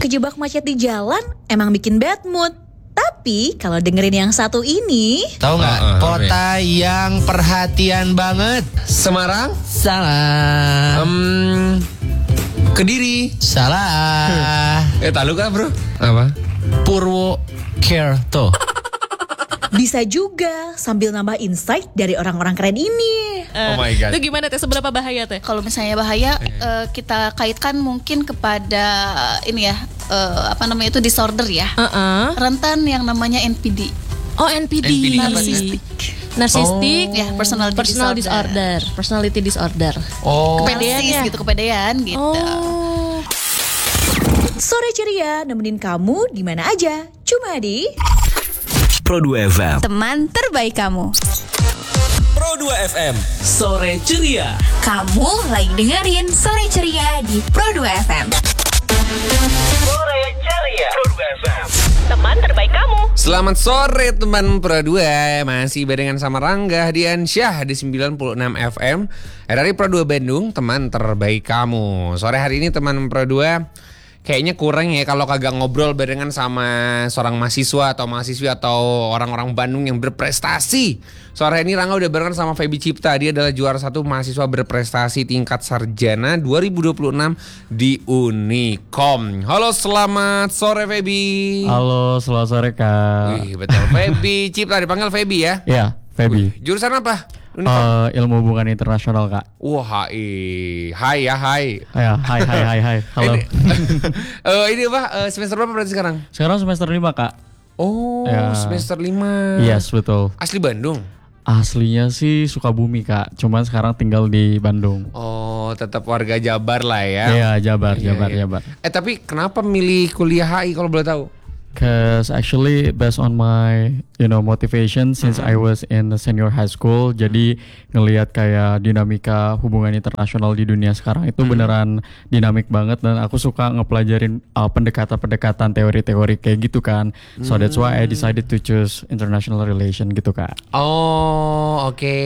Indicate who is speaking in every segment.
Speaker 1: Kejebak macet di jalan emang bikin bad mood. Tapi kalau dengerin yang satu ini,
Speaker 2: tahu nggak kota yang perhatian banget?
Speaker 3: Semarang?
Speaker 2: Salah.
Speaker 3: Kediri?
Speaker 2: Salah.
Speaker 3: Tahu kan bro? Apa?
Speaker 2: Purwokerto.
Speaker 1: bisa juga sambil nambah insight dari orang-orang keren ini.
Speaker 3: Oh my God.
Speaker 4: Itu gimana teh, seberapa bahaya teh?
Speaker 5: Kalau misalnya bahaya, kita kaitkan mungkin kepada ini ya, itu disorder ya. Rentan yang namanya NPD.
Speaker 4: Oh, NPD. Narsistik,
Speaker 5: ya, personality
Speaker 4: disorder. Personality disorder.
Speaker 5: Oh. Kepedean gitu.
Speaker 4: Oh.
Speaker 1: Sore ceria nemenin kamu di mana aja. Cuma di
Speaker 6: Pro 2 FM.
Speaker 5: Teman terbaik kamu.
Speaker 6: Pro 2 FM. Sore ceria.
Speaker 7: Kamu lagi dengerin Sore Ceria di Pro 2 FM.
Speaker 6: Sore ceria. Pro 2 FM.
Speaker 7: Teman terbaik kamu.
Speaker 3: Selamat sore teman Pro 2. Masih barengan sama Rangga Diansyah di 96 FM dari Pro 2 Bandung, teman terbaik kamu. Sore hari ini teman Pro 2 kayaknya kurang ya kalau kagak ngobrol barengan sama seorang mahasiswa atau mahasiswi atau orang-orang Bandung yang berprestasi. Sore ini Rangga udah barengan sama Feby Cipta. Dia adalah juara 1 mahasiswa berprestasi tingkat sarjana 2026 di Unikom. Halo, selamat sore Feby.
Speaker 8: Halo, selamat sore Kak.
Speaker 3: Wih, betul. Feby Cipta, dipanggil Feby ya?
Speaker 8: Iya, Feby.
Speaker 3: Jurusan apa?
Speaker 8: Ilmu hubungan internasional Kak.
Speaker 3: Wah, hai ya, hai.
Speaker 8: Ya, hai. Halo.
Speaker 3: Ini apa? Semester berapa berarti sekarang?
Speaker 8: Sekarang semester 5 Kak.
Speaker 3: Oh, ya. Semester 5.
Speaker 8: Yes, betul.
Speaker 3: Asli Bandung?
Speaker 8: Aslinya sih Sukabumi Kak, cuman sekarang tinggal di Bandung.
Speaker 3: Oh, tetap warga Jabar lah ya?
Speaker 8: Iya, Jabar.
Speaker 3: Tapi kenapa milih kuliah HI kalau boleh tahu?
Speaker 8: Cause actually based on my motivation since I was in the senior high school, jadi ngelihat kayak dinamika hubungan internasional di dunia sekarang itu beneran dinamik banget, dan aku suka ngepelajarin pendekatan teori-teori kayak gitu kan. So that's why I decided to choose international relation gitu Kak.
Speaker 3: Oh, oke.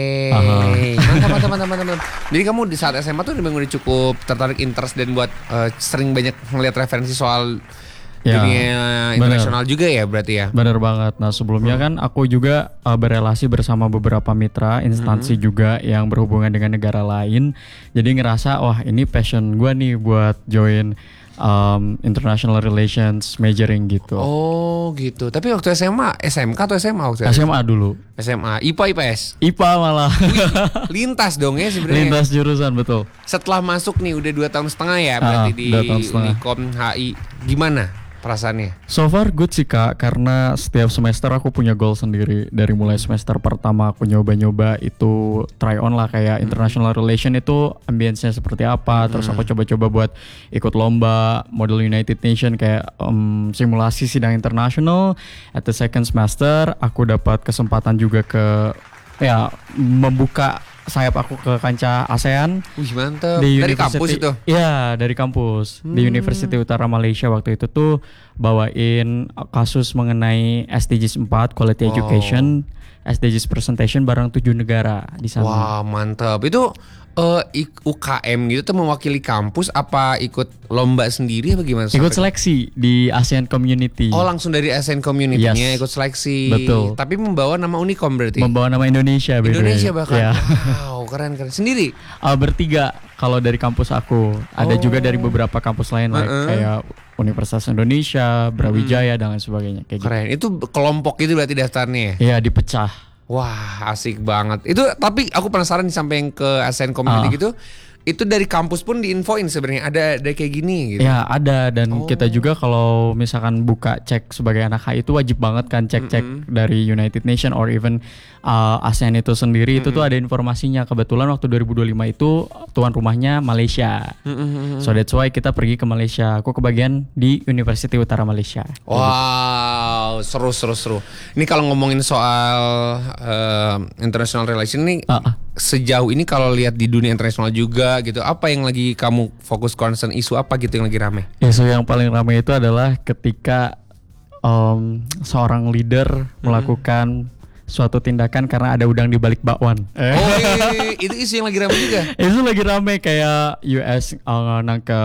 Speaker 3: Mantap. Jadi kamu di saat SMA tuh memang udah cukup tertarik, interest, dan buat sering banyak ngelihat referensi soal dunia internasional juga ya berarti ya?
Speaker 8: Bener banget. Nah sebelumnya kan aku juga berelasi bersama beberapa mitra instansi juga yang berhubungan dengan negara lain. Jadi ngerasa wah ini passion gue nih buat join international relations majoring gitu.
Speaker 3: Oh gitu. Tapi waktu SMA, SMK atau SMA waktu itu?
Speaker 8: SMA dulu.
Speaker 3: SMA, IPA, IPS?
Speaker 8: IPA malah.
Speaker 3: Wih, lintas dong ya sebenarnya.
Speaker 8: Lintas jurusan, betul.
Speaker 3: Setelah masuk nih udah 2 tahun setengah ya berarti di Unikom HI. Gimana perasaannya?
Speaker 8: So far good sih Kak, karena setiap semester aku punya goal sendiri. Dari mulai semester pertama aku nyoba-nyoba itu try on lah, kayak international relation itu ambience-nya seperti apa. Terus aku coba-coba buat ikut lomba model United Nation kayak simulasi sidang internasional. At the second semester aku dapat kesempatan juga membuka sayap aku ke kancah ASEAN.
Speaker 3: Wih mantap. Dari kampus itu?
Speaker 8: Iya, dari kampus. Di University Utara Malaysia waktu itu tuh bawain kasus mengenai SDGs 4 Quality Education, SDGs Presentation bareng 7 negara di sana.
Speaker 3: Wah mantap. Itu UKM gitu tuh mewakili kampus apa ikut lomba sendiri apa gimana?
Speaker 8: Ikut seleksi di ASEAN Community.
Speaker 3: Oh langsung dari ASEAN Community-nya ikut seleksi.
Speaker 8: Betul.
Speaker 3: Tapi membawa nama Unikom berarti?
Speaker 8: Membawa nama Indonesia.
Speaker 3: Indonesia bahkan?
Speaker 8: Ya.
Speaker 3: Wow keren. Sendiri?
Speaker 8: Bertiga kalau dari kampus aku. Ada juga dari beberapa kampus lain kayak Universitas Indonesia, Brawijaya dan lain sebagainya. Kayak
Speaker 3: keren. Gitu. Itu kelompok itu berarti daftarnya?
Speaker 8: Iya dipecah.
Speaker 3: Wah asik banget. Itu tapi aku penasaran sampai ke ASEAN Community gitu. Itu dari kampus pun diinfoin sebenarnya ada kayak gini gitu.
Speaker 8: Ya ada, dan kita juga kalau misalkan buka cek sebagai anak HI itu wajib banget kan cek dari United Nation or even ASEAN itu sendiri itu tuh ada informasinya. Kebetulan waktu 2025 itu tuan rumahnya Malaysia. So that's why kita pergi ke Malaysia. Aku kebagian di University Utara Malaysia.
Speaker 3: Wow, seru. Ini kalau ngomongin soal international relation nih sejauh ini kalau lihat di dunia internasional juga gitu, apa yang lagi kamu fokus concern, isu apa gitu yang lagi rame?
Speaker 8: Isu yang paling rame itu adalah ketika seorang leader melakukan suatu tindakan karena ada udang di balik bakwan.
Speaker 3: Itu isu yang lagi rame juga?
Speaker 8: Itu lagi rame kayak US nangkep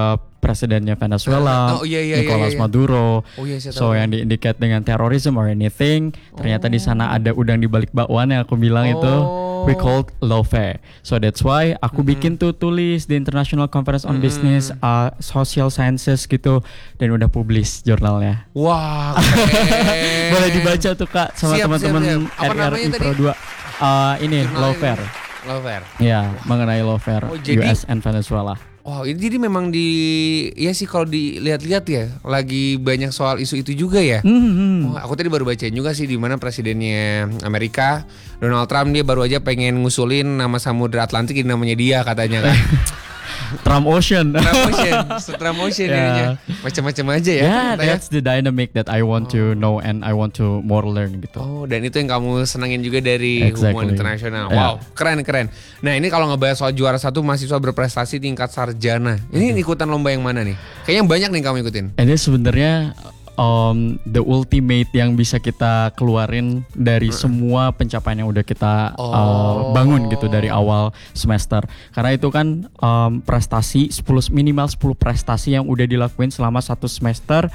Speaker 8: presidennya Venezuela,
Speaker 3: Oh, iya,
Speaker 8: Nicolas
Speaker 3: iya.
Speaker 8: Maduro.
Speaker 3: Oh, iya, saya
Speaker 8: So
Speaker 3: tahu.
Speaker 8: yang diindicate dengan terrorism or anything, ternyata di sana ada udang di balik bakwan yang aku bilang itu. We called lawfare. So that's why aku bikin tuh tulis di International Conference on Business, Social Sciences gitu, dan udah publish jurnalnya.
Speaker 3: Wah, keren.
Speaker 8: Boleh dibaca tuh Kak sama
Speaker 3: Siap,
Speaker 8: teman-teman
Speaker 3: siap. Apa namanya
Speaker 8: RRI
Speaker 3: tadi?
Speaker 8: Pro 2. Ini
Speaker 3: Jurnalnya
Speaker 8: lawfare.
Speaker 3: Lawfare.
Speaker 8: Ya, mengenai lawfare
Speaker 3: Oh, jadi-
Speaker 8: US and Venezuela.
Speaker 3: Wow, ini jadi memang ya sih kalau dilihat-lihat ya, lagi banyak soal isu itu juga ya. Oh, aku tadi baru bacain juga sih di mana presidennya Amerika, Donald Trump, dia baru aja pengen ngusulin nama Samudra Atlantik ini namanya dia katanya kan.
Speaker 8: Trump Ocean.
Speaker 3: Trump Ocean
Speaker 8: Ya.
Speaker 3: jadinya. Macam-macam aja ya.
Speaker 8: Yeah,
Speaker 3: ternyata ya.
Speaker 8: that's the dynamic that I want to know and I want to more learn gitu.
Speaker 3: Oh, dan itu yang kamu senangin juga dari
Speaker 8: Exactly.
Speaker 3: hubungan internasional.
Speaker 8: Yeah.
Speaker 3: Wow, keren. Nah, ini kalau ngebahas soal juara satu mahasiswa berprestasi tingkat sarjana. Ini ikutan lomba yang mana nih? Kayaknya banyak nih kamu ikutin.
Speaker 8: Ini sebenarnya the ultimate yang bisa kita keluarin dari semua pencapaian yang udah kita bangun gitu dari awal semester. Karena itu kan prestasi minimal 10 prestasi yang udah dilakuin selama satu semester.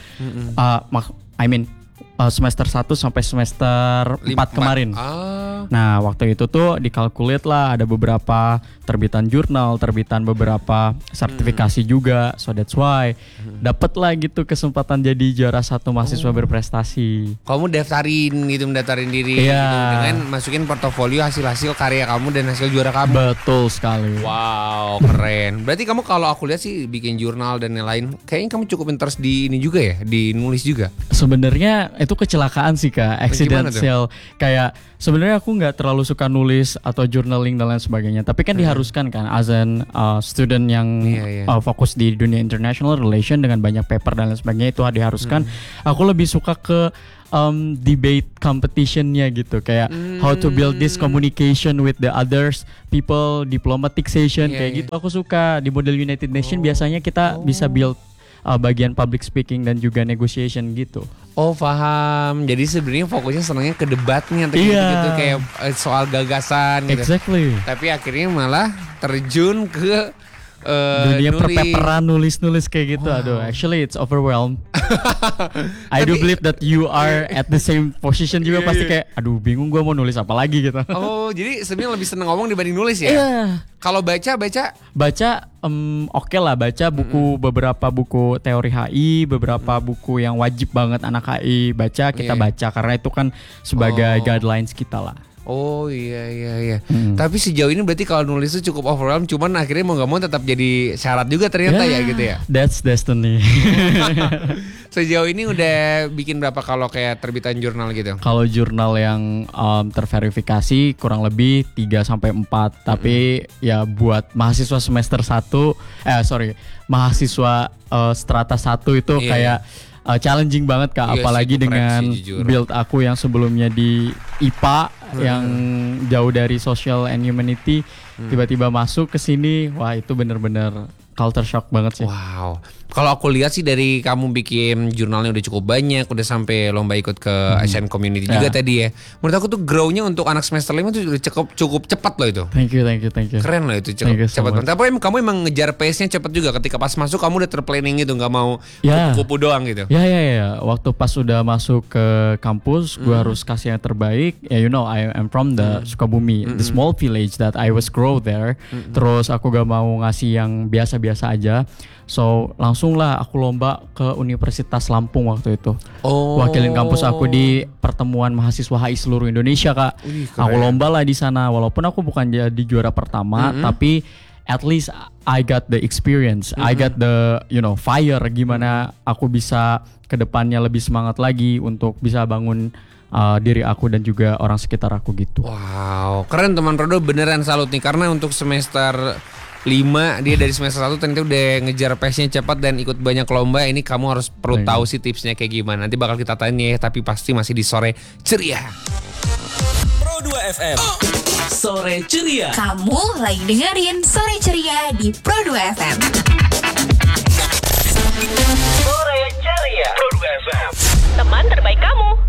Speaker 8: Semester 1 sampai semester 4 kemarin. Nah, waktu itu tuh dikalkulit lah ada beberapa terbitan jurnal, terbitan beberapa sertifikasi juga. So that's why dapet lah gitu kesempatan jadi juara satu mahasiswa berprestasi.
Speaker 3: Kamu mendaftarin diri
Speaker 8: Iya.
Speaker 3: gitu, dengan masukin portofolio hasil-hasil karya kamu dan hasil juara kamu.
Speaker 8: Betul sekali.
Speaker 3: Wow, keren. Berarti kamu kalau aku lihat sih bikin jurnal dan lain-lain, kayaknya kamu cukup interest di ini juga ya, di nulis juga.
Speaker 8: Sebenarnya itu kecelakaan sih Kak,
Speaker 3: Gimana
Speaker 8: accidental. Kayak sebenarnya aku nggak terlalu suka nulis atau journaling dan lain sebagainya. Tapi kan diharuskan kan, as an student yang
Speaker 3: Iya.
Speaker 8: fokus di dunia international relation dengan banyak paper dan lain sebagainya itu diharuskan. Aku lebih suka ke debate competitionnya gitu, kayak how to build this communication with the others people, diplomatic session kayak gitu. Aku suka di model United Nations biasanya kita bisa build bagian public speaking dan juga negotiation gitu.
Speaker 3: Oh, paham. Jadi sebenarnya fokusnya senangnya ke debatnya atau
Speaker 8: Iya.
Speaker 3: gitu kayak soal gagasan gitu.
Speaker 8: Exactly.
Speaker 3: Tapi akhirnya malah terjun ke
Speaker 8: Dunia
Speaker 3: nulis.
Speaker 8: perpeperan nulis kayak gitu. Aduh, actually it's overwhelmed. I do believe that you are at the same position juga, pasti kayak aduh bingung gue mau nulis apa lagi gitu.
Speaker 3: Oh, jadi sebenarnya lebih seneng ngomong dibanding nulis ya?
Speaker 8: Iya.
Speaker 3: Kalau baca
Speaker 8: Oke lah, baca buku, beberapa buku teori HI, beberapa buku yang wajib banget anak HI baca, kita baca karena itu kan sebagai guidelines kita lah.
Speaker 3: Oh iya. Tapi sejauh ini berarti kalau nulis itu cukup overwhelmed, cuman akhirnya mau nggak mau tetap jadi syarat juga ternyata ya gitu ya.
Speaker 8: That's destiny.
Speaker 3: Sejauh ini udah bikin berapa kalau kayak terbitan jurnal gitu?
Speaker 8: Kalau jurnal yang terverifikasi kurang lebih 3-4, tapi ya buat mahasiswa semester 1 mahasiswa strata 1 itu kayak challenging banget Kak,
Speaker 3: Iya
Speaker 8: apalagi
Speaker 3: sih, itu keren
Speaker 8: dengan
Speaker 3: sih, jujur.
Speaker 8: build aku yang sebelumnya di IPA yang jauh dari social and humanity, tiba-tiba masuk ke sini, wah itu bener-bener culture shock banget sih.
Speaker 3: Wow. Kalau aku lihat sih dari kamu bikin jurnalnya udah cukup banyak, udah sampai lomba ikut ke Asian Community juga tadi ya. Menurut aku tuh grow-nya untuk anak semester 5 tuh udah cukup cepat loh itu.
Speaker 8: Thank you.
Speaker 3: Keren loh itu,
Speaker 8: Thank you so
Speaker 3: cepat
Speaker 8: much.
Speaker 3: banget. Tapi kamu emang ngejar pace-nya cepat juga. Ketika pas masuk kamu udah terplanning gitu, nggak mau kupu-kupu doang gitu.
Speaker 8: Ya. Waktu pas udah masuk ke kampus, gue harus kasih yang terbaik. Ya, you know, I am from the Sukabumi, the small village that I was grow there. Terus aku gak mau ngasih yang biasa-biasa aja. So langsung lah aku lomba ke Universitas Lampung waktu itu. Wakilin kampus aku di pertemuan mahasiswa HI seluruh Indonesia Kak. Aku lomba lah di sana. Walaupun aku bukan jadi juara pertama, tapi at least I got the experience. I got the fire gimana aku bisa ke depannya lebih semangat lagi untuk bisa bangun diri aku dan juga orang sekitar aku gitu.
Speaker 3: Wow, keren teman Prodo, beneran salut nih. Karena untuk semester 5 dia dari semester 1 ternyata udah ngejar pace-nya cepat dan ikut banyak lomba. Ini kamu harus perlu tahu sih tipsnya kayak gimana. Nanti bakal kita tanya ya, tapi pasti masih di Sore Ceria.
Speaker 6: Pro 2 FM. Sore Ceria.
Speaker 7: Kamu lagi dengerin Sore Ceria di Pro 2 FM.
Speaker 6: Sore Ceria. Pro 2 FM.
Speaker 9: Teman terbaik kamu.